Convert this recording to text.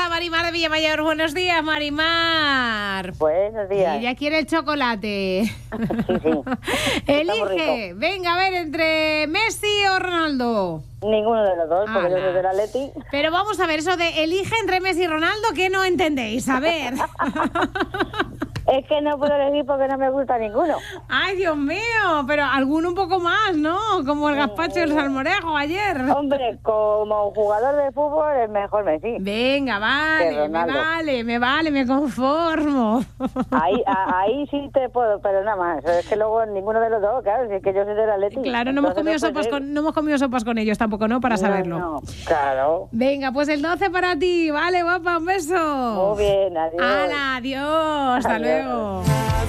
está Marimar de Villamayor. Buenos días, Marimar. Buenos días. Ella quiere el chocolate. Sí. Elige, venga, a ver, entre Messi o Ronaldo. Ninguno de los dos, porque yo soy del Atleti. Pero vamos a ver, eso de elige entre Messi y Ronaldo, ¿qué no entendéis? A ver. Es que no puedo elegir porque no me gusta ninguno. Ay, Dios mío, pero alguno un poco más, ¿no? Como el gazpacho y el salmorejo ayer. Hombre, como jugador de fútbol es mejor Messi. Venga, vale, me vale, me conformo. Ahí sí te puedo, pero nada más. Es que luego ninguno de los dos, claro, si es que yo soy del Atleti. Claro, no hemos comido sopas con ellos tampoco, ¿no? Para saberlo. No, claro. Venga, pues el 12 para ti, vale, guapa, un beso. Muy bien, adiós. ¡Hala, adiós! Hasta luego.